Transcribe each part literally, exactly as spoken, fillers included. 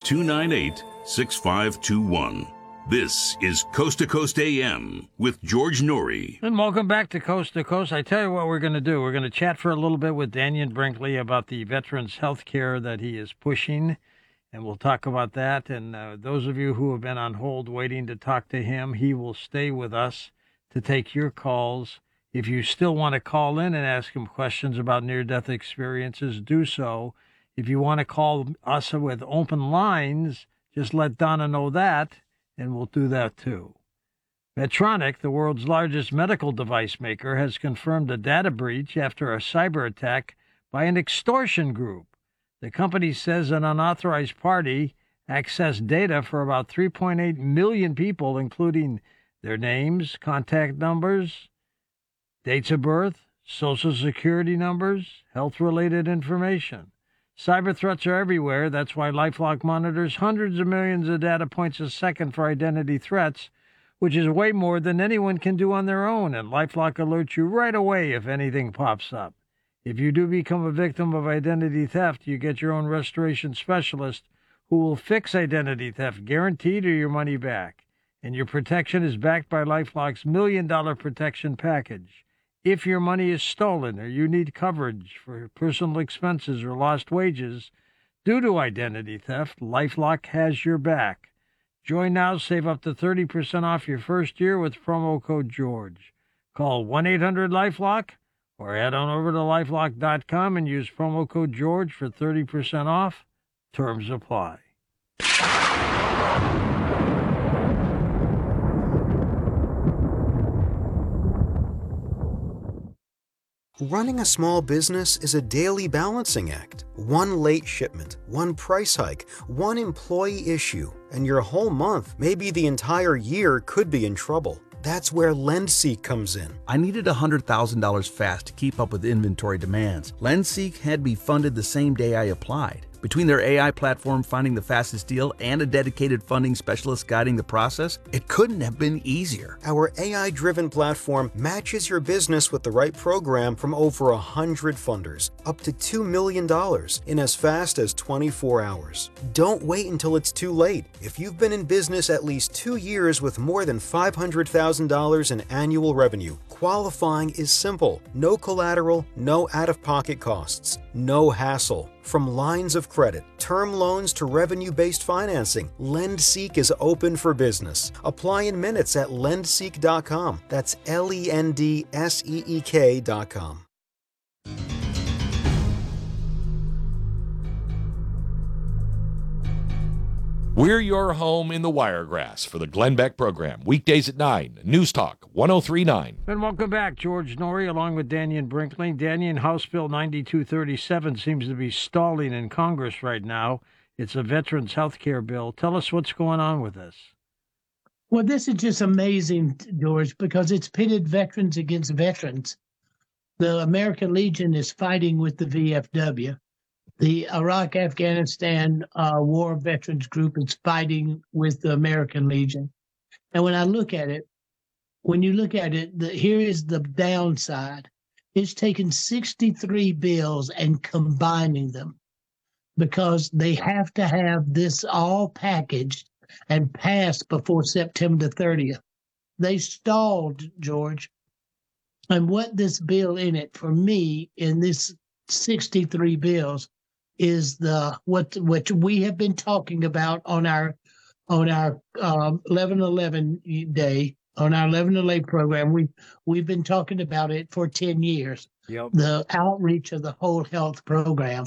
two nine eight, six five two one. This is Coast to Coast A M with George Noory. And welcome back to Coast to Coast. I tell you what we're going to do. We're going to chat for a little bit with Dannion Brinkley about the veterans health care that he is pushing, and we'll talk about that. And uh, those of you who have been on hold waiting to talk to him, he will stay with us to take your calls. If you still want to call in and ask him questions about near-death experiences, do so. If you want to call us with open lines, just let Donna know that, and we'll do that too. Medtronic, the world's largest medical device maker, has confirmed a data breach after a cyber attack by an extortion group. The company says an unauthorized party accessed data for about three point eight million people, including their names, contact numbers, dates of birth, social security numbers, health-related information. Cyber threats are everywhere. That's why LifeLock monitors hundreds of millions of data points a second for identity threats, which is way more than anyone can do on their own, and LifeLock alerts you right away if anything pops up. If you do become a victim of identity theft, you get your own restoration specialist who will fix identity theft, guaranteed, or your money back. And your protection is backed by LifeLock's million-dollar protection package. If your money is stolen or you need coverage for personal expenses or lost wages due to identity theft, LifeLock has your back. Join now, save up to thirty percent off your first year with promo code George. Call one eight hundred LifeLock or head on over to lifelock dot com and use promo code George for thirty percent off. Terms apply. Running a small business is a daily balancing act. One late shipment, one price hike, one employee issue, and your whole month, maybe the entire year, could be in trouble. That's where LendSeek comes in. I needed one hundred thousand dollars fast to keep up with inventory demands. LendSeek had me funded the same day I applied. Between their A I platform finding the fastest deal and a dedicated funding specialist guiding the process, it couldn't have been easier. Our A I-driven platform matches your business with the right program from over one hundred funders, up to two million dollars in as fast as twenty-four hours. Don't wait until it's too late. If you've been in business at least two years with more than five hundred thousand dollars in annual revenue, qualifying is simple. No collateral, no out-of-pocket costs, no hassle. From lines of credit, term loans to revenue-based financing, LendSeek is open for business. Apply in minutes at lendseek dot com. That's L E N D S E E K dot com. We're your home in the Wiregrass for the Glenn Beck program. Weekdays at nine, News Talk one oh three point nine. And welcome back, George Noory, along with Dannion Brinkley. Dannion, House Bill ninety-two thirty-seven seems to be stalling in Congress right now. It's a veterans health care bill. Tell us what's going on with this. Well, this is just amazing, George, because it's pitted veterans against veterans. The American Legion is fighting with the V F W. The Iraq-Afghanistan uh, War Veterans Group is fighting with the American Legion. And when I look at it, when you look at it, the, here is the downside. It's taken sixty-three bills and combining them because they have to have this all packaged and passed before September thirtieth. They stalled, George. And what this bill in it, for me, in this sixty-three bills, is the what what we have been talking about on our on our um, eleven eleven day, on our eleven eleven program. We we've been talking about it for ten years. Yep. The outreach of the whole health program.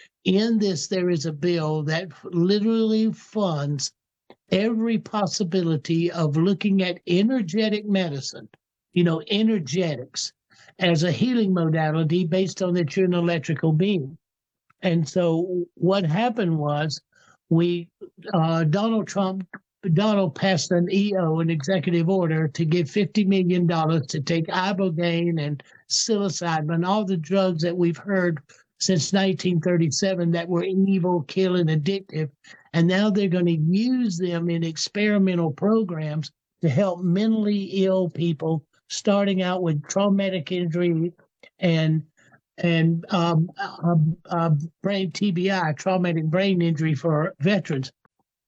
In this, there is a bill that literally funds every possibility of looking at energetic medicine, you know, energetics, as a healing modality based on that you're an electrical being. And so what happened was we, uh, Donald Trump, Donald passed an E O, an executive order, to give fifty million dollars to take ibogaine and psilocybin, all the drugs that we've heard since nineteen thirty-seven that were evil, killing, addictive. And now they're going to use them in experimental programs to help mentally ill people, starting out with traumatic injury and and um, uh, uh, brain T B I, traumatic brain injury for veterans.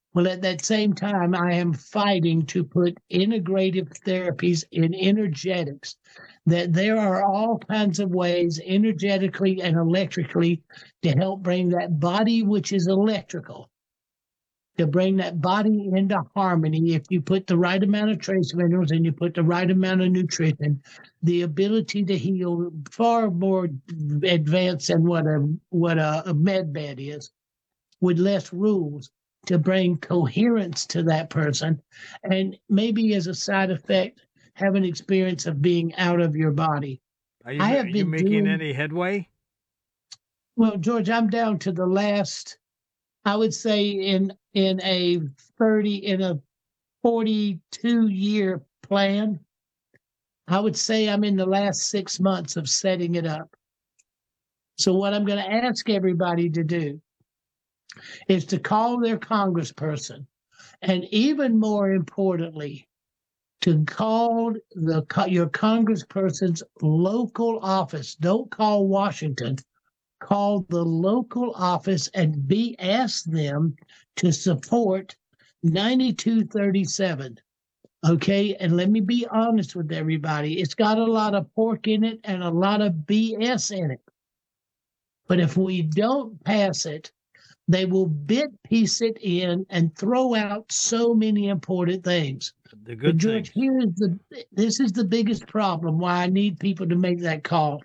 Well, at that same time, I am fighting to put integrative therapies in energetics, that there are all kinds of ways energetically and electrically to help bring that body, which is electrical, to bring that body into harmony. If you put the right amount of trace minerals and you put the right amount of nutrition, the ability to heal far more advanced than what a what a, a med bed is, with less rules, to bring coherence to that person, and maybe as a side effect, have an experience of being out of your body. Are you, I have are you been making doing- any headway? Well, George, I'm down to the last, I would say in in a thirty, in a forty-two year plan, I would say I'm in the last six months of setting it up. So what I'm going to ask everybody to do is to call their congressperson, and even more importantly, to call the your congressperson's local office. Don't call Washington. Call the local office and be asked them to support ninety-two thirty-seven. Okay, and let me be honest with everybody. It's got a lot of pork in it and a lot of B S in it. But if we don't pass it, they will bit piece it in and throw out so many important things. The But good George, things. here is the this is the biggest problem why I need people to make that call.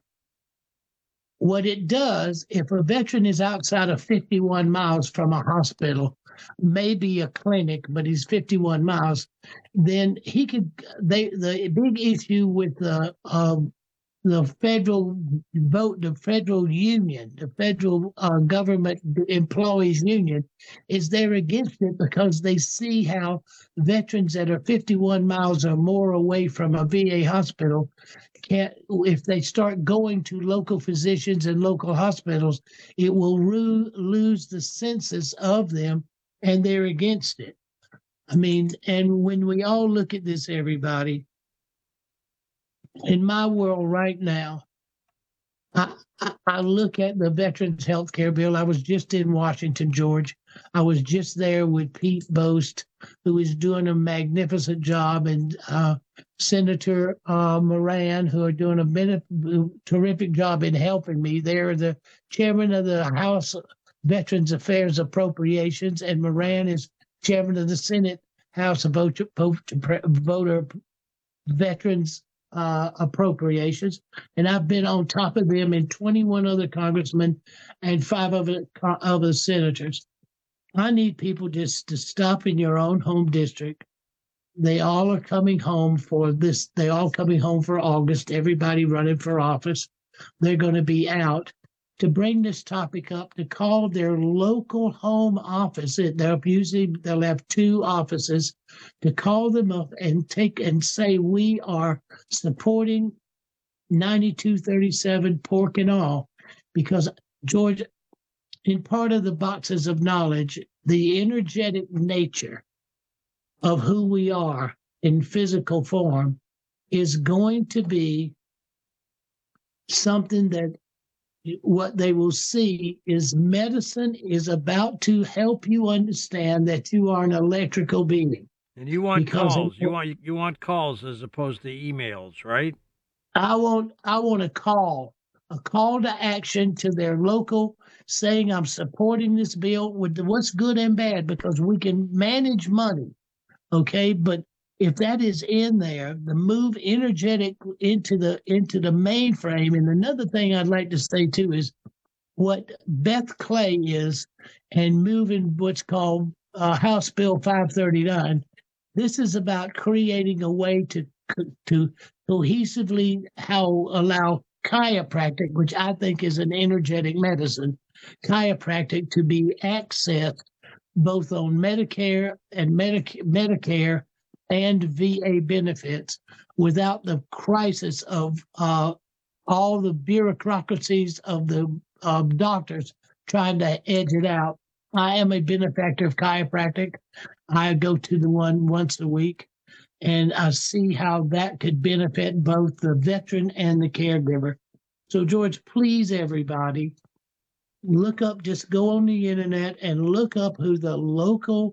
What it does, if a veteran is outside of fifty-one miles from a hospital, maybe a clinic, but he's fifty-one miles, then he could. They the big issue with the um, the federal vote, the federal union, the federal uh, government employees union, is they're against it because they see how veterans that are fifty-one miles or more away from a V A hospital can't, if they start going to local physicians and local hospitals, it will ru- lose the census of them, and they're against it. I mean, and when we all look at this, everybody, in my world right now, I, I, I look at the Veterans Health Care Bill. I was just in Washington, George. I was just there with Pete Boast, who is doing a magnificent job, and uh, Senator uh, Moran, who are doing a benef- terrific job in helping me. They're the chairman of the House Veterans Affairs Appropriations, and Moran is chairman of the Senate House of Voter, Voter Veterans Uh, appropriations, and I've been on top of them and twenty-one other congressmen and five other other senators. I need people just to stop in your own home district. They all are coming home for this. They all coming home for August. Everybody running for office. They're going to be out to bring this topic up, to call their local home office. They'll usually they'll have two offices, to call them up and take and say we are supporting ninety-two thirty-seven, pork and all, because George, in part of the boxes of knowledge, the energetic nature of who we are in physical form is going to be something that what they will see is medicine is about to help you understand that you are an electrical being. And you want Because calls. it- You want you want calls as opposed to emails, right? I want I want a call, a call to action to their local, saying I'm supporting this bill with the, what's good and bad, because we can manage money, okay? But if that is in there, the move energetic into the into the mainframe. And another thing I'd like to say too is what Beth Clay is, and moving what's called uh, House Bill five thirty-nine. This is about creating a way to to cohesively how allow chiropractic, which I think is an energetic medicine, chiropractic to be accessed both on Medicare and Medic- Medicare and V A benefits without the crisis of uh, all the bureaucracies of the uh, doctors trying to edge it out. I am a benefactor of chiropractic. I go to the one once a week, and I see how that could benefit both the veteran and the caregiver. So, George, please, everybody, look up, just go on the internet and look up who the local